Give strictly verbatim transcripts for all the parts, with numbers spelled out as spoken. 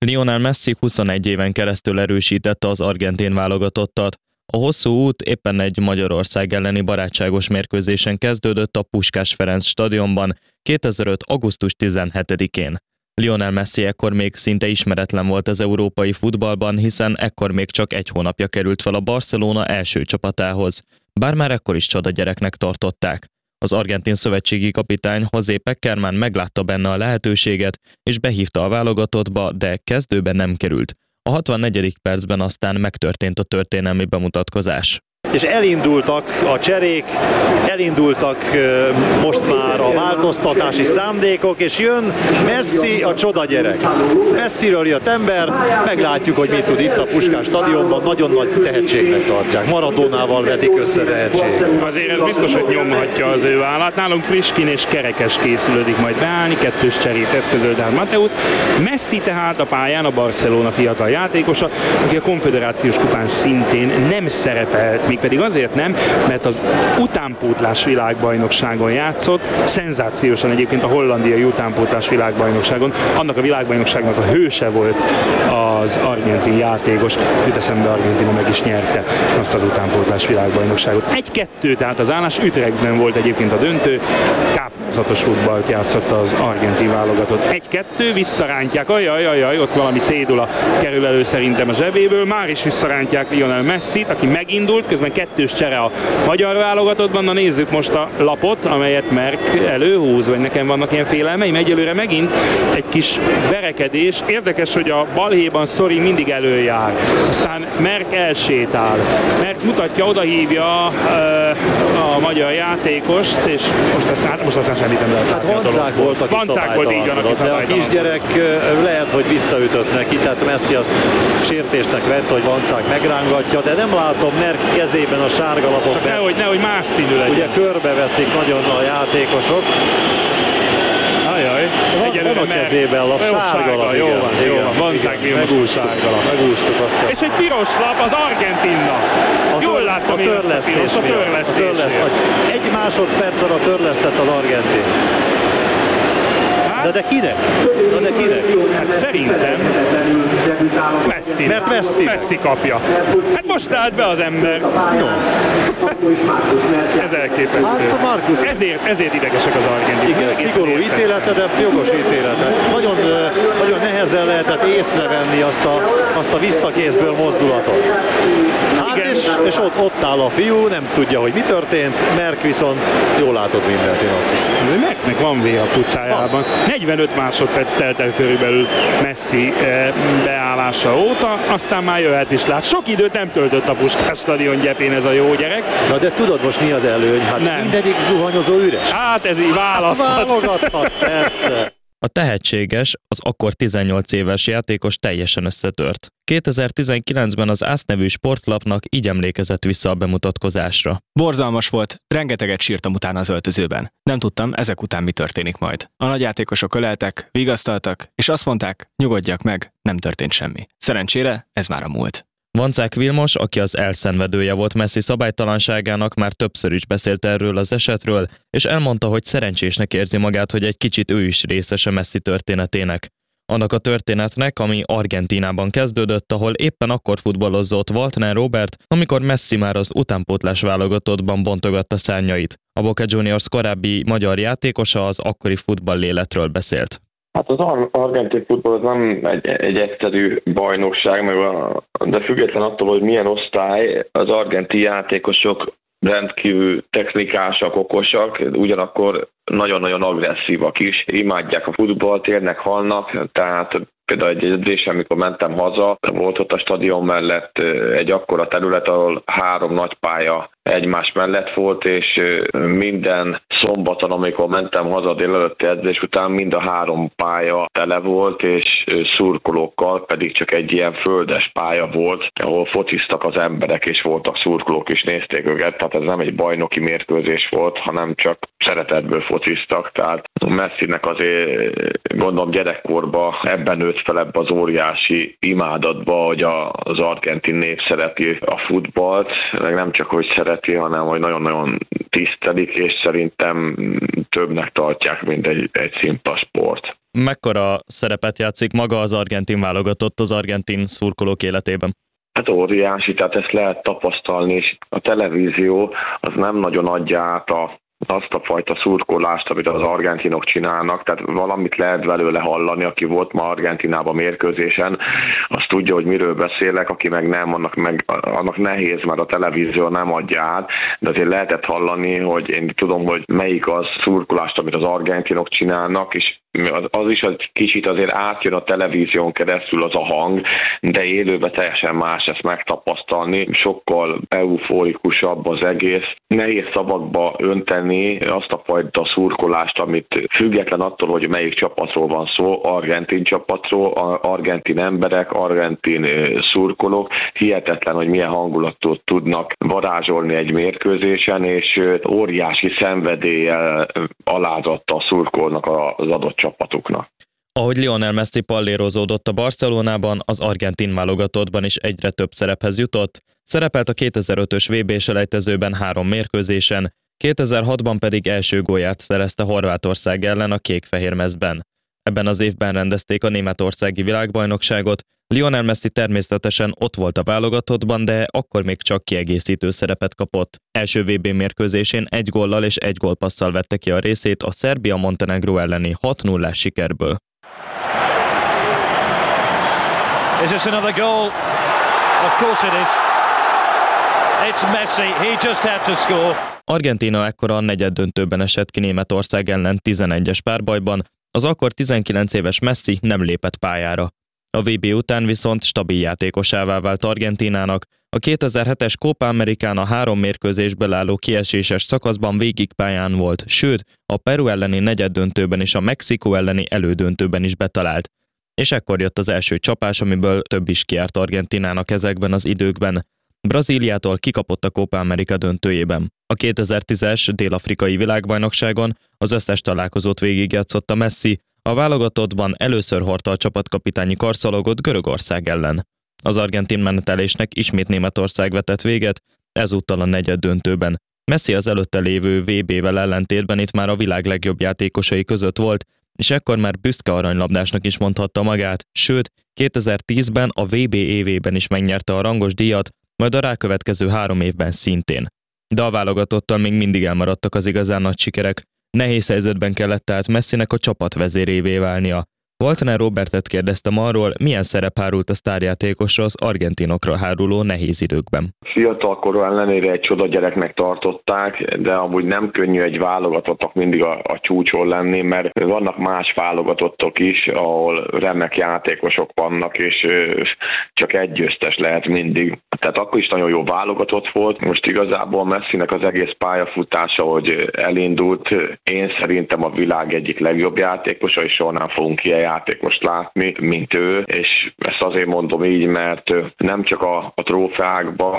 Lionel Messi huszonegy éven keresztül erősítette az argentin válogatottat. A hosszú út éppen egy Magyarország elleni barátságos mérkőzésen kezdődött a Puskás Ferenc stadionban kétezer-öt. augusztus tizenhetedikén. Lionel Messi ekkor még szinte ismeretlen volt az európai futballban, hiszen ekkor még csak egy hónapja került fel a Barcelona első csapatához, bár már ekkor is csodagyereknek tartották. Az argentin szövetségi kapitány José Pekerman meglátta benne a lehetőséget, és behívta a válogatottba, de kezdőben nem került. A hatvannegyedik percben aztán megtörtént a történelmi bemutatkozás. És elindultak a cserék, elindultak most már a változtatási szándékok, és jön Messi, a csodagyerek. Messiről jött ember, meglátjuk, hogy mit tud itt a Puskás stadionban, nagyon nagy tehetségnek tartják. Maradónával vetik össze tehetség. Azért ez biztos, hogy nyomhatja az ő vállát. Nálunk Priskin és Kerekes készülődik majd beállni, kettős cserét eszközöl Dán Mateusz. Messi tehát a pályán a Barcelona fiatal játékosa, aki a konföderációs kupán szintén nem szerepelt, mégpedig azért nem, mert az utánpótlás világbajnokságon játszott, szenzációsan egyébként a hollandiai utánpótlás világbajnokságon, annak a világbajnokságnak a hőse volt az argentin játékos, jut eszembe, Argentina meg is nyerte azt az utánpótlás világbajnokságot. egy-kettő tehát az állás, Utrechtben volt egyébként a döntő, káprázatos futballt játszott az argentin válogatott. egy-kettő, visszarántják, ajaj, ajaj, ott valami cédula kerül elő szerintem a zsebéből, már is visszarántják Lionel Messit, aki megindult, közben kettős csere a magyar válogatottban. Na nézzük most a lapot, amelyet Merk előhúz, vagy nekem vannak ilyen félelmeim. Egyelőre megint egy kis verekedés. Érdekes, hogy a balhéban Szori mindig előjár. Aztán Merk elsétál. Merk mutatja, odahívja a magyar játékost, és most aztán, hát most aztán semmit nem lehet látni. Hát Vancák volt, aki szabálytalan, de a kisgyerek lehet, hogy visszaütött neki, tehát Messi azt sértésnek vette, hogy Vancák megrángatja, de nem látom Merk kezében a sárga lapot. Csak nehogy, nehogy más színű legyen. Ugye körbeveszik nagyon a játékosok. Ajaj, van, van a kezében lap, jó, sárga lap, jó igen. van, jó van, Vancák Vilmos sárga lap. Megúsztuk azt. És egy piros lap az Argentinnak. Jól láttam a törlesztés a törlesztés. Egy másodperc alatt törlesztett az Argentin. De, de kinek? De, de kinek? Hát szerintem Messi. Mert Messi. Messi kapja. Hát most állt be az ember. No. Ez elképesztő. Hát Marcus. Ezért, ezért idegesek az argentinok. Igen, szigorú ítélete, de jogos ítélete. Nagyon, nagyon nehezen lehetett észrevenni azt a, azt a visszakézből mozdulatot. Hát és, és ott, ott áll a fiú, nem tudja, hogy mi történt, Merk viszont jól látott mindent, én azt hiszem. Merknek van vé a pucájában. negyvenöt másodperc telt el körülbelül Messi beállása óta, aztán már jöhet is lát. Sok időt nem töltött a Puskás stadion gyepén ez a jó gyerek. Na de tudod most mi az előny? Hát nem. Mindegyik zuhanyozó üres. Hát ez így választhat. Hát válogathat, persze. A tehetséges, az akkor tizennyolc éves játékos teljesen összetört. kétezer-tizenkilencben az á es nevű sportlapnak így emlékezett vissza a bemutatkozásra. Borzalmas volt, rengeteget sírtam utána az öltözőben. Nem tudtam, ezek után mi történik majd. A nagyjátékosok öleltek, vigasztaltak, és azt mondták, nyugodjak meg, nem történt semmi. Szerencsére ez már a múlt. Vancák Vilmos, aki az elszenvedője volt Messi szabálytalanságának, már többször is beszélt erről az esetről, és elmondta, hogy szerencsésnek érzi magát, hogy egy kicsit ő is részese Messi történetének. Annak a történetnek, ami Argentínában kezdődött, ahol éppen akkor futballozott Waltner Robert, amikor Messi már az utánpótlás válogatottban bontogatta szárnyait. A Boca Juniors korábbi magyar játékosa az akkori futballéletről beszélt. Hát az argentin futball az nem egy, egy egyszerű bajnokság, meg a, de független attól, hogy milyen osztály, az argentin játékosok rendkívül technikásak, okosak, ugyanakkor nagyon-nagyon agresszívak is, imádják a futballt, érnek, halnak, tehát például egy edzésen, amikor mentem haza, volt ott a stadion mellett egy akkora terület, ahol három nagy pálya egymás mellett volt, és minden szombaton, amikor mentem haza délelőtti edzés után, mind a három pálya tele volt, és szurkolókkal pedig csak egy ilyen földes pálya volt, ahol fociztak az emberek, és voltak szurkolók is, nézték őket, tehát ez nem egy bajnoki mérkőzés volt, hanem csak szeretetből fociztak, tehát Messinek azért gondolom gyerekkorban ebben nőtt fel ebbe az óriási imádatba, hogy az argentin nép szereti a futballt, meg nem csak hogy szereti, hanem hogy nagyon-nagyon tisztelik, és szerintem többnek tartják, mint egy, egy szimpla sport. Mekkora szerepet játszik maga az argentin válogatott az argentin szurkolók életében? Hát óriási, tehát ezt lehet tapasztalni, és a televízió az nem nagyon adja át a azt a fajta szurkolást, amit az argentinok csinálnak, tehát valamit lehet belőle hallani, aki volt ma Argentinában mérkőzésen, azt tudja, hogy miről beszélek, aki meg nem, annak, meg, annak nehéz, mert a televízió nem adja át, de azért lehetett hallani, hogy én tudom, hogy melyik az szurkolást, amit az argentinok csinálnak, és az, az is egy kicsit azért átjön a televízión keresztül az a hang, de élőben teljesen más ezt megtapasztalni, sokkal euforikusabb az egész. Nehéz szavakba önteni azt a fajta szurkolást, amit független attól, hogy melyik csapatról van szó, argentin csapatról, argentin emberek, argentin szurkolók, hihetetlen, hogy milyen hangulatot tudnak varázsolni egy mérkőzésen, és óriási szenvedéllyel, alázattal szurkolnak az adott csapatuknak. Ahogy Lionel Messi pallérozódott a Barcelonában, az argentin válogatottban is egyre több szerephez jutott, szerepelt a kétezer-ötös vé bé-selejtezőben három mérkőzésen, kétezer-hatban pedig első gólját szerezte Horvátország ellen a kék-fehér mezben. Ebben az évben rendezték a németországi világbajnokságot, Lionel Messi természetesen ott volt a válogatottban, de akkor még csak kiegészítő szerepet kapott. Első vé bé mérkőzésén egy góllal és egy gólpasszal vette ki a részét a Szerbia-Montenegró elleni hat nullás sikerből. Is this another goal? Of course it is. It's Messi. He just had to score. Argentína ekkor a negyeddöntőben esett ki Németország ellen tizenegyes párbajban, az akkor tizenkilenc éves Messi nem lépett pályára. A vé bé után viszont stabil játékosává vált Argentínának, a kétezer-hetes Copa Americán a három mérkőzésből álló kieséses szakaszban végig pályán volt, sőt, a Peru elleni negyeddöntőben és a Mexikó elleni elődöntőben is betalált. És ekkor jött az első csapás, amiből több is kiárt Argentínának ezekben az időkben. Brazíliától kikapott a Copa America döntőjében. A kétezer-tízes dél-afrikai világbajnokságon az összes találkozót végigjátszotta Messi, a válogatottban először hordta a csapatkapitányi karszalagot Görögország ellen. Az argentin menetelésnek ismét Németország vetett véget, ezúttal a negyeddöntőben. Messi az előtte lévő vé bével ellentétben itt már a világ legjobb játékosai között volt, és ekkor már büszke aranylabdásnak is mondhatta magát, sőt, kétezer-tízben a vé bé évében is megnyerte a rangos díjat, majd a rákövetkező három évben szintén. De a válogatottal még mindig elmaradtak az igazán nagy sikerek. Nehéz helyzetben kellett tehát Messinek a csapatvezérévé válnia. Waltner Robertet kérdeztem arról, milyen szerep hárult a sztárjátékosra az argentinokra háruló nehéz időkben. Fiatal korú ellenére egy csoda gyereknek tartották, de amúgy nem könnyű egy válogatottnak mindig a, a csúcson lenni, mert vannak más válogatottok is, ahol remek játékosok vannak, és csak egy győztes lehet mindig. Tehát akkor is nagyon jó válogatott volt. Most igazából Messinek az egész pályafutása, hogy elindult, én szerintem a világ egyik legjobb játékosa, és soha nem fogunk ilyen játékost látni, mint ő, és ezt azért mondom így, mert nem csak a, a trófeákban,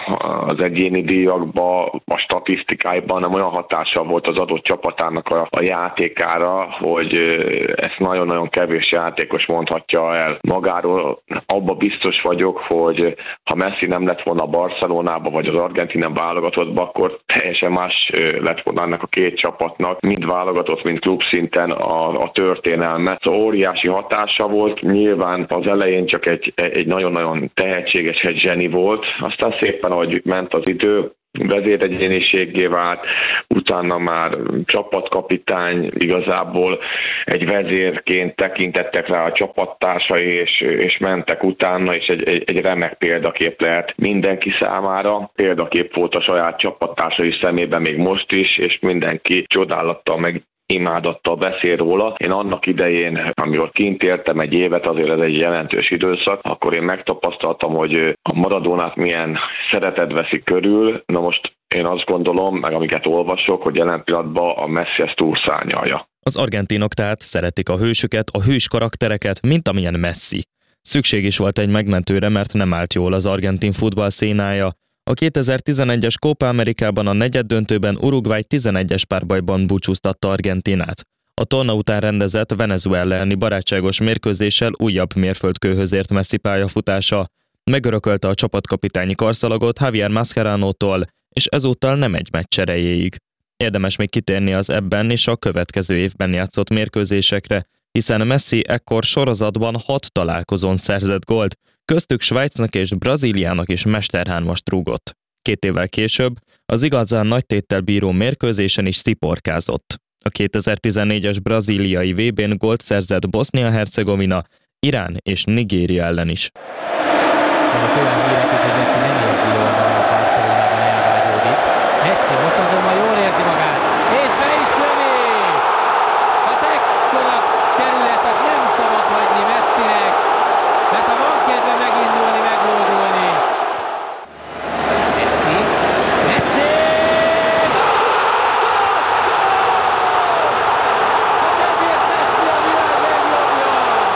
az egyéni díjakban, a statisztikáiban, hanem olyan hatással volt az adott csapatának a, a játékára, hogy ezt nagyon-nagyon kevés játékos mondhatja el magáról. Abba biztos vagyok, hogy ha Messi nem lett volna Barcelonába, vagy az Argentinán válogatottba, akkor teljesen más lett volna ennek a két csapatnak, mind válogatott, mind klubszinten a, a történelme. Szóval óriási hatása volt, nyilván az elején csak egy, egy nagyon-nagyon tehetséges, egy zseni volt, aztán szépen, ahogy ment az idő, vezéregyéniséggé vált, utána már csapatkapitány, igazából egy vezérként tekintettek rá a csapattársai, és, és mentek utána, és egy, egy, egy remek példakép lehet mindenki számára. Példakép volt a saját csapattársai szemében még most is, és mindenki csodálattal meg imádattal beszél róla. Én annak idején, amikor kint éltem egy évet, azért ez egy jelentős időszak, akkor én megtapasztaltam, hogy a Maradónát milyen szeretet veszi körül. Na most én azt gondolom, meg amiket olvasok, hogy jelen pillanatban a Messi ezt túlszárnyalja. Az argentinok tehát szeretik a hősöket, a hős karaktereket, mint amilyen Messi. Szükség is volt egy megmentőre, mert nem állt jól az argentin futball szénája. A kétezer-tizenegyes Copa Americában a negyeddöntőben Uruguay tizenegyes párbajban búcsúztatta Argentinát. A torna után rendezett Venezuela elleni barátságos mérkőzéssel újabb mérföldkőhöz ért Messi pályafutása. Megörökölte a csapatkapitányi karszalagot Javier Mascherano-tól, és ezúttal nem egy meccs erejéig. Érdemes még kitérni az ebben és a következő évben játszott mérkőzésekre, hiszen Messi ekkor sorozatban hat találkozón szerzett gólt, köztük Svájcnak és Brazíliának is mesterhármast rúgott. Két évvel később az igazán nagy téttel bíró mérkőzésen is sziporkázott. A kétezer-tizennégyes brazíliai vé bén gólt szerzett Bosznia-Hercegovina, Irán és Nigéria ellen is. Vannak olyan hírek is, hogy Messi nem érzi jól magát Barcelonában, elvágyódik. Messi most azonban jól érzi magát, és be is lövi! Hát ekkora területet nem szabad hagyni Messinek, mert ha van kedve megindulni, meglódulni. Messi, Messi! Hát ezért Messi a világ legjobbja!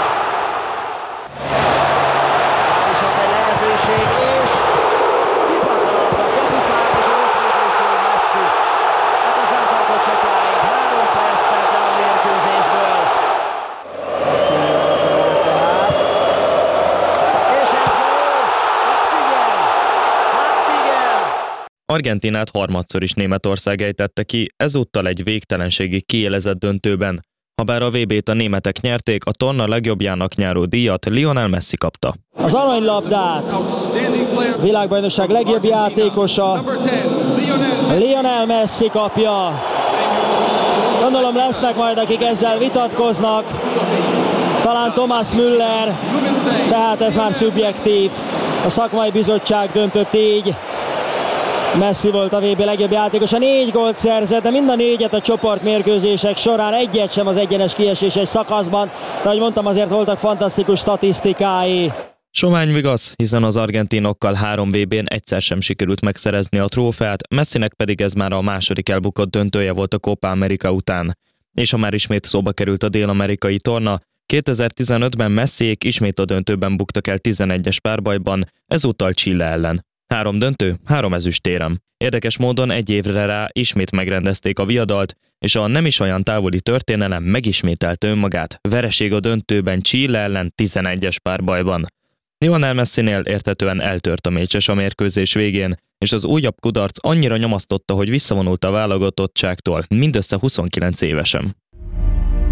És ott egy lehetőség, és kipattanatnak kezüfájás, és ismétlésül Messi. Hát ez nem tartott sokáig, három perc telt el a mérkőzésből. Messi tehát. És ez gól! Hát igen! Hát igen! Argentínát harmadszor is Németország ejtette ki, ezúttal egy végtelenségig kiélezett döntőben. Habár a vé bét a németek nyerték, a torna legjobbjának járó díjat Lionel Messi kapta. Az aranylabdát világbajnokság legjobb játékosa Lionel Messi kapja. Gondolom lesznek majd, akik ezzel vitatkoznak. Talán Thomas Müller, tehát ez már szubjektív. A szakmai bizottság döntött így. Messi volt a vé bé legjobb játékosa, négy gólt szerzett, de mind a négyet a csoportmérkőzések során, egyet sem az egyenes kieséses szakaszban, de ahogy mondtam, azért voltak fantasztikus statisztikái. Sovány vigasz, hiszen az argentinokkal három vé bén egyszer sem sikerült megszerezni a trófeát, Messinek pedig ez már a második elbukott döntője volt a Copa America után. És ha már ismét szóba került a dél-amerikai torna, kétezer-tizenötben Messiék ismét a döntőben buktak el tizenegyes párbajban, ezúttal Chile ellen. Három döntő, három ezüstérem. Érdekes módon egy évre rá ismét megrendezték a viadalt, és a nem is olyan távoli történelem megismételte önmagát, vereség a döntőben Chile ellen tizenegyes párbajban. Lionel Messinél érthetően eltört a mécses a mérkőzés végén, és az újabb kudarc annyira nyomasztotta, hogy visszavonult a válogatottságtól, mindössze huszonkilenc évesen.